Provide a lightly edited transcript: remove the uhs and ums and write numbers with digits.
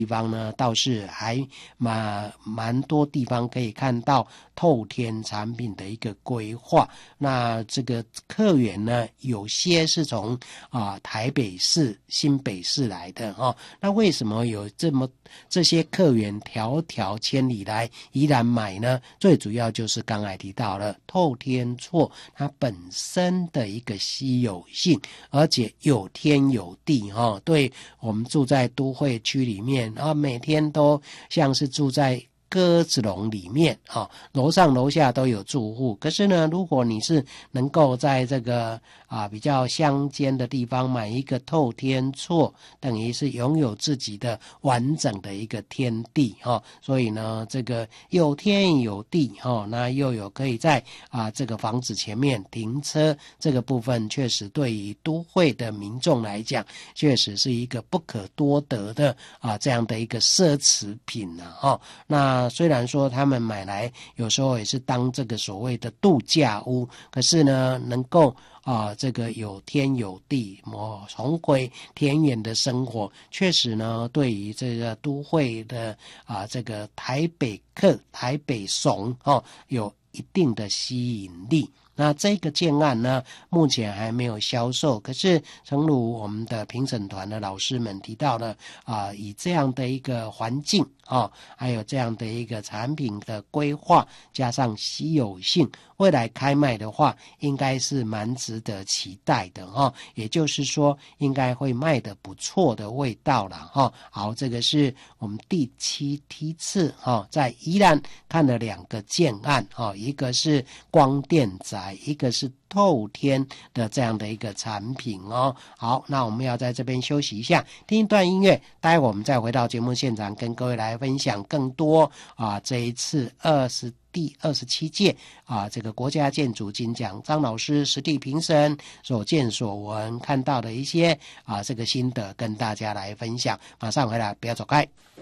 地方呢，倒是还蛮多地方可以看到透天产品的一个规划。那这个客源呢，有些是从台北市、新北市来的那为什么有这些客源迢迢千里来宜兰买呢？最主要就是刚才提到了透天厝它本身的一个稀有性，而且有天有地对我们住在都会区里面每天都像是住在鸽子笼里面楼上楼下都有住户。可是呢，如果你是能够在这个比较乡间的地方买一个透天厝，等于是拥有自己的完整的一个天地所以呢，这个有天有地那又有可以在这个房子前面停车，这个部分确实对于都会的民众来讲，确实是一个不可多得的这样的一个奢侈品那虽然说他们买来有时候也是当这个所谓的度假屋，可是呢，能够这个有天有地重回田园的生活，确实呢，对于这个都会的这个台北客、台北怂有一定的吸引力。那这个建案呢，目前还没有销售，可是诚如我们的评审团的老师们提到了以这样的一个环境还有这样的一个产品的规划，加上稀有性，未来开卖的话应该是蛮值得期待的也就是说应该会卖得不错的味道啦好，这个是我们第7梯次在宜兰看了2个建案一个是光电宅，一个是透天的这样的一个产品好，那我们要在这边休息一下，听一段音乐，待会我们再回到节目现场，跟各位来分享更多这一次第27届这个国家建筑金奖张老师实地评审所见所闻看到的一些这个心得跟大家来分享，马上回来，不要走开。